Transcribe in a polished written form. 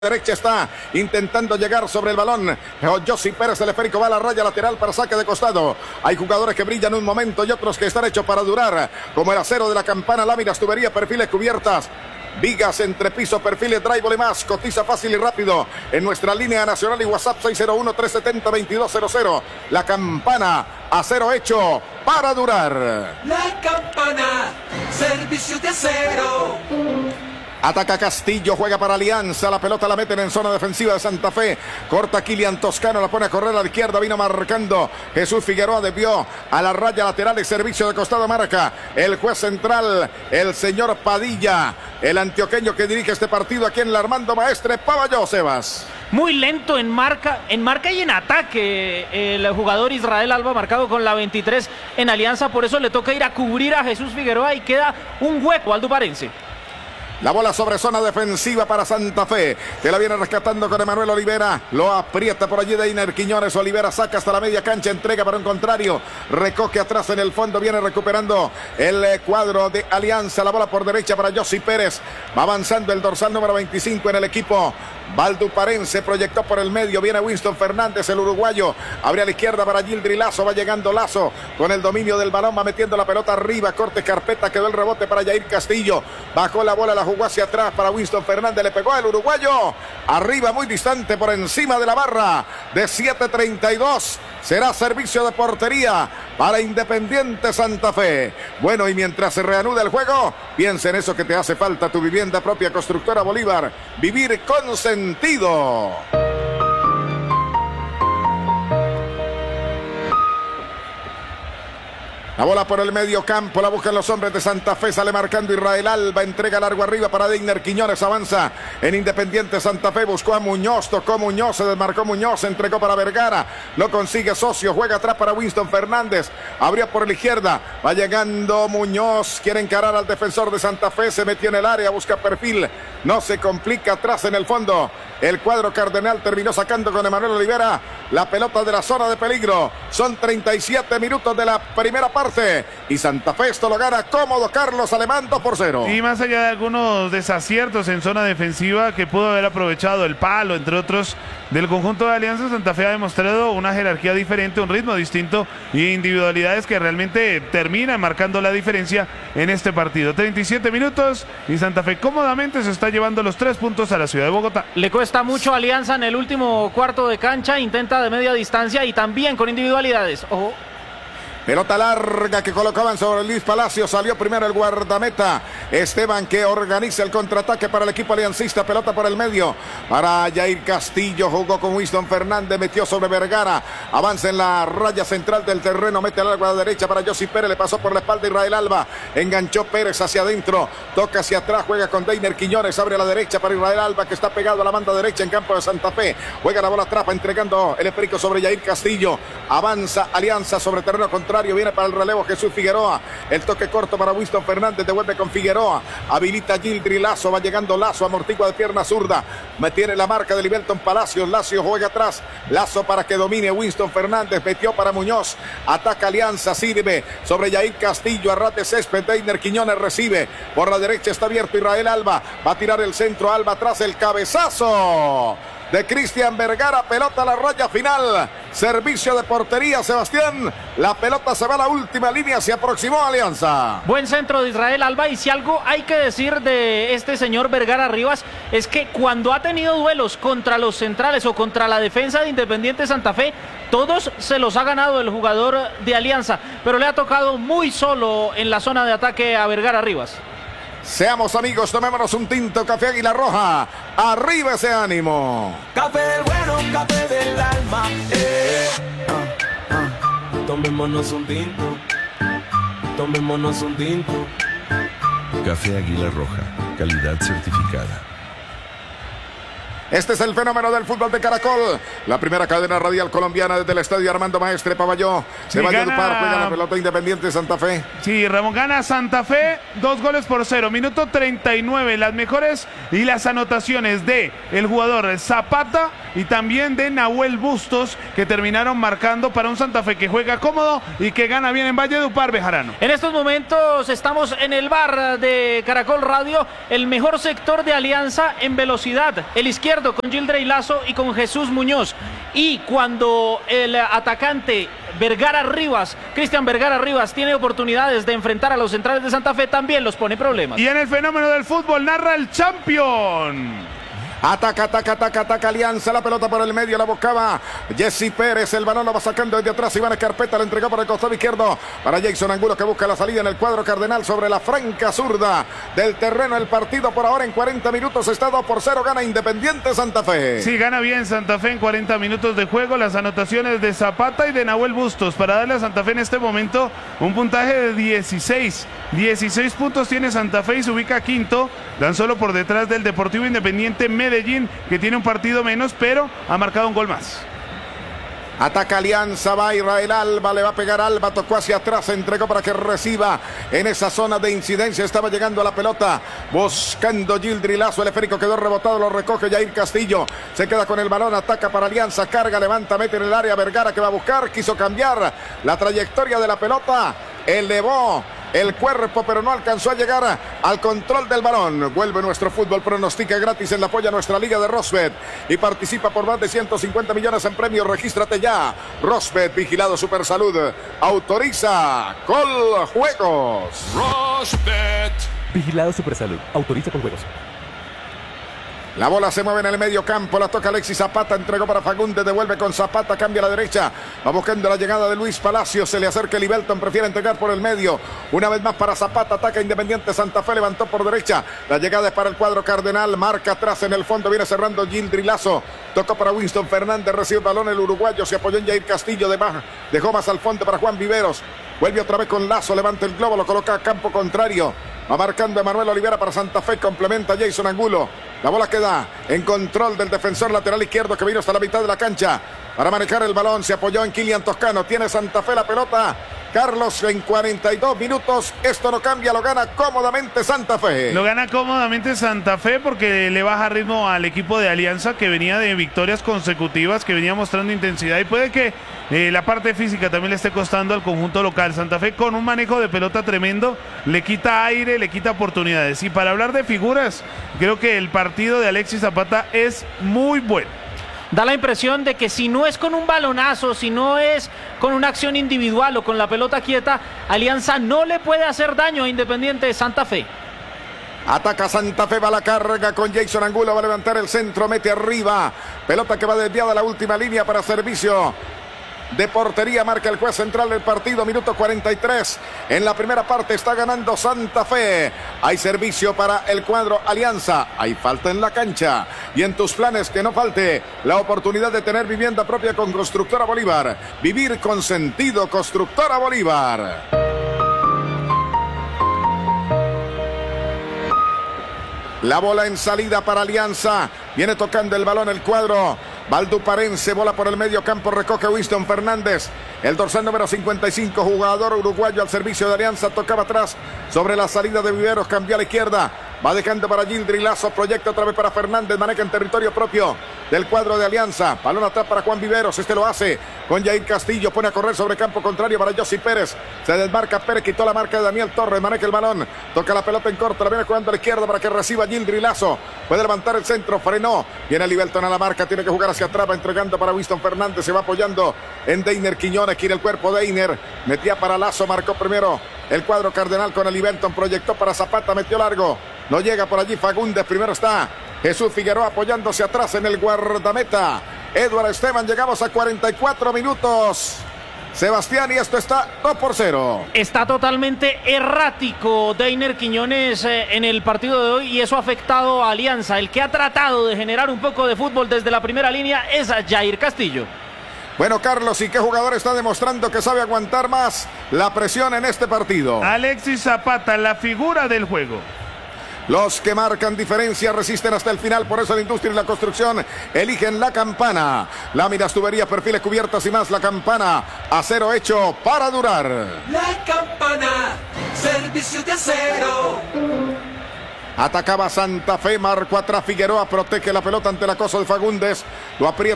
Derecha está intentando llegar sobre el balón. Josy Pérez, el esférico va a la raya lateral para saque de costado. Hay jugadores que brillan un momento y otros que están hechos para durar, como el acero de la campana, láminas, tubería, perfiles, cubiertas, vigas, entrepiso, perfiles, drywall y más. Cotiza fácil y rápido en nuestra línea nacional y WhatsApp 601-370-2200. La campana, acero hecho para durar. La campana, servicio de acero. Ataca Castillo, juega para Alianza, la pelota la meten en zona defensiva de Santa Fe, corta Kilian Toscano, la pone a correr a la izquierda, vino marcando Jesús Figueroa, desvió a la raya lateral y servicio de costado, marca el juez central, el señor Padilla, el antioqueño que dirige este partido aquí en el Armando Maestre Pavalló, Sebas. Muy lento en marca y en ataque el jugador Israel Alba, marcado con la 23 en Alianza, por eso le toca ir a cubrir a Jesús Figueroa y queda un hueco alduparense. La bola sobre zona defensiva para Santa Fe, que la viene rescatando con Emanuel Olivera, lo aprieta por allí Deiner Quiñones, Olivera saca hasta la media cancha, entrega para un contrario, recoge atrás en el fondo, viene recuperando el cuadro de Alianza, la bola por derecha para Josy Pérez, va avanzando el dorsal número 25 en el equipo valduparense, proyectó por el medio, viene Winston Fernández, el uruguayo, abre a la izquierda para Gildri Lazo, va llegando Lazo con el dominio del balón, va metiendo la pelota arriba, corte carpeta, quedó el rebote para Yair Castillo, bajó la bola, la jugó hacia atrás para Winston Fernández, le pegó al uruguayo, arriba muy distante por encima de la barra de 7.32, será servicio de portería para Independiente Santa Fe. Bueno, y mientras se reanuda el juego, piensa en eso que te hace falta, tu vivienda propia, Constructora Bolívar, vivir con sentido. La bola por el medio campo, la buscan los hombres de Santa Fe, sale marcando Israel Alba, entrega largo arriba para Deiner Quiñones, avanza en Independiente Santa Fe, buscó a Muñoz, tocó Muñoz, se desmarcó Muñoz, entregó para Vergara, lo consigue Socio, juega atrás para Winston Fernández, abrió por la izquierda, va llegando Muñoz, quiere encarar al defensor de Santa Fe, se metió en el área, busca perfil, no se complica, atrás en el fondo, el cuadro cardenal terminó sacando con Emanuel Olivera la pelota de la zona de peligro, son 37 minutos de la primera parte, y Santa Fe esto lo gana cómodo Carlos Alemán 2-0. Y más allá de algunos desaciertos en zona defensiva que pudo haber aprovechado el palo, entre otros, del conjunto de Alianza, Santa Fe ha demostrado una jerarquía diferente, un ritmo distinto y individualidades que realmente terminan marcando la diferencia en este partido. 37 minutos y Santa Fe cómodamente se está llevando los 3 puntos a la ciudad de Bogotá. Le cuesta mucho a Alianza en el último cuarto de cancha, intenta de media distancia y también con individualidades. Ojo. Pelota larga que colocaban sobre Luis Palacio, salió primero el guardameta Esteban, que organiza el contraataque para el equipo aliancista, pelota por el medio para Yair Castillo, jugó con Winston Fernández, metió sobre Vergara, avanza en la raya central del terreno, mete al agua a la derecha para Josy Pérez, le pasó por la espalda Israel Alba, enganchó Pérez hacia adentro, toca hacia atrás, juega con Deiner Quiñones, abre a la derecha para Israel Alba, que está pegado a la banda derecha en campo de Santa Fe, juega la bola atrás, entregando el esférico sobre Yair Castillo, avanza Alianza sobre terreno contrario, viene para el relevo Jesús Figueroa, el toque corto para Winston Fernández, devuelve con Figueroa, habilita Gildri Lazo, va llegando Lazo, amortigua de pierna zurda, tiene la marca de Libelton Palacios, Lazo juega atrás, Lazo para que domine Winston Fernández, metió para Muñoz, ataca Alianza, sirve sobre Yair Castillo, arrate césped, Deiner Quiñones recibe, por la derecha está abierto Israel Alba, va a tirar el centro, Alba atrás, el cabezazo de Cristian Vergara, pelota a la raya final, servicio de portería, Sebastián, la pelota se va a la última línea, se aproximó a Alianza. Buen centro de Israel Alba, y si algo hay que decir de este señor Vergara Rivas es que cuando ha tenido duelos contra los centrales o contra la defensa de Independiente Santa Fe, todos se los ha ganado el jugador de Alianza, pero le ha tocado muy solo en la zona de ataque a Vergara Rivas. Seamos amigos, tomémonos un tinto, café Águila Roja, arriba ese ánimo. Café del bueno, café del alma. Tomémonos un tinto, tomémonos un tinto. Café Águila Roja, calidad certificada. Este es el fenómeno del fútbol de Caracol, la primera cadena radial colombiana desde el estadio Armando Maestre Pavalló. Se va a Valledupar, juega la pelota Independiente Santa Fe. Sí, Ramón, gana Santa Fe 2-0, minuto 39, las mejores y las anotaciones de el jugador Zapata y también de Nahuel Bustos, que terminaron marcando para un Santa Fe que juega cómodo y que gana bien en Valledupar, Bejarano. En estos momentos estamos en el bar de Caracol Radio, el mejor sector de Alianza en velocidad, el izquierdo con Gildrey Lazo y con Jesús Muñoz. Y cuando el atacante Vergara Rivas, Cristian Vergara Rivas, tiene oportunidades de enfrentar a los centrales de Santa Fe, también los pone problemas. Y en el fenómeno del fútbol narra el Champion. Ataca Alianza, la pelota por el medio, la buscaba Jesse Pérez, el balón lo va sacando desde atrás, Iván Escarpeta la entregó por el costado izquierdo para Jason Angulo, que busca la salida en el cuadro cardenal sobre la franca zurda del terreno. El partido por ahora en 40 minutos está 2-0, gana Independiente Santa Fe. Sí, gana bien Santa Fe en 40 minutos de juego, las anotaciones de Zapata y de Nahuel Bustos para darle a Santa Fe en este momento un puntaje de 16 puntos tiene Santa Fe y se ubica quinto, tan solo por detrás del Deportivo Independiente Medellín, que tiene un partido menos, pero ha marcado un gol más. Ataca Alianza, va Israel Alba, le va a pegar Alba, tocó hacia atrás, entregó para que reciba en esa zona de incidencia, estaba llegando a la pelota, buscando Gildrey Lazo, el esférico quedó rebotado, lo recoge Jair Castillo, se queda con el balón, ataca para Alianza, carga, levanta, mete en el área, Vergara que va a buscar, quiso cambiar la trayectoria de la pelota, elevó el cuerpo, pero no alcanzó a llegar al control del balón. Vuelve nuestro fútbol, pronostica gratis en la polla nuestra liga de Rosbet y participa por más de 150 millones en premios. Regístrate ya. Rosbet, vigilado Supersalud, autoriza Coljuegos. Rosbet, vigilado Supersalud, autoriza Coljuegos. La bola se mueve en el medio campo, la toca Alexis Zapata, entregó para Fagundes, devuelve con Zapata, cambia a la derecha, va buscando la llegada de Luis Palacios, se le acerca Libelton, prefiere entregar por el medio, una vez más para Zapata, ataca Independiente Santa Fe, levantó por derecha, la llegada es para el cuadro cardenal, marca atrás en el fondo, viene cerrando Gildrey Lazo, tocó para Winston Fernández, recibe el balón el uruguayo, se apoyó en Jair Castillo, dejó más al fondo para Juan Viveros, vuelve otra vez con Lazo, levanta el globo, lo coloca a campo contrario, va marcando Emanuel Olivera para Santa Fe, complementa Jason Angulo. La bola queda en control del defensor lateral izquierdo que vino hasta la mitad de la cancha para manejar el balón. Se apoyó en Kilian Toscano. Tiene Santa Fe la pelota. Carlos, en 42 minutos, esto no cambia, lo gana cómodamente Santa Fe. Lo gana cómodamente Santa Fe porque le baja ritmo al equipo de Alianza, que venía de victorias consecutivas, que venía mostrando intensidad, y puede que la parte física también le esté costando al conjunto local. Santa Fe, con un manejo de pelota tremendo, le quita aire, le quita oportunidades. Y para hablar de figuras, creo que el partido de Alexis Zapata es muy bueno. Da la impresión de que si no es con un balonazo, si no es con una acción individual o con la pelota quieta, Alianza no le puede hacer daño a Independiente de Santa Fe. Ataca Santa Fe, va a la carga con Jason Angulo, va a levantar el centro, mete arriba, pelota que va desviada a la última línea para servicio de portería, marca el juez central del partido, minuto 43, en la primera parte está ganando Santa Fe, hay servicio para el cuadro Alianza, hay falta en la cancha, y en tus planes que no falte la oportunidad de tener vivienda propia con Constructora Bolívar, vivir con sentido, Constructora Bolívar. La bola en salida para Alianza, viene tocando el balón el cuadro valduparense, bola por el medio campo, recoge Winston Fernández, el dorsal número 55, jugador uruguayo al servicio de Alianza, tocaba atrás sobre la salida de Viveros, cambió a la izquierda, va dejando para Gildrey Lazo, proyecta otra vez para Fernández, maneja en territorio propio del cuadro de Alianza, balón atrás para Juan Viveros, este lo hace con Jair Castillo, pone a correr sobre campo contrario para Josy Pérez, se desmarca Pérez, quitó la marca de Daniel Torres, maneja el balón, toca la pelota en corto, la viene jugando a la izquierda para que reciba Gildrey Lazo, puede levantar el centro, frenó, viene Libelton a la marca, tiene que jugar hacia atrás, va entregando para Winston Fernández, se va apoyando en Deiner Quiñones, quiere el cuerpo Deiner, metía para Lazo, marcó primero el cuadro cardenal con el Libelton, proyectó para Zapata, metió largo, no llega por allí Fagundes, primero está Jesús Figueroa apoyándose atrás en el guardameta Edward Esteban, llegamos a 44 minutos. Sebastián, y esto está 2-0. Está totalmente errático Deiner Quiñones en el partido de hoy, y eso ha afectado a Alianza. El que ha tratado de generar un poco de fútbol desde la primera línea es a Jair Castillo. Bueno, Carlos, ¿y qué jugador está demostrando que sabe aguantar más la presión en este partido? Alexis Zapata, la figura del juego. Los que marcan diferencia resisten hasta el final, por eso la industria y la construcción eligen la Campana. Láminas, tuberías, perfiles, cubiertas y más. La Campana, acero hecho para durar. La Campana, servicio de acero. Atacaba Santa Fe, marcó atrás Figueroa, protege la pelota ante el acoso de Fagundes. Lo aprieta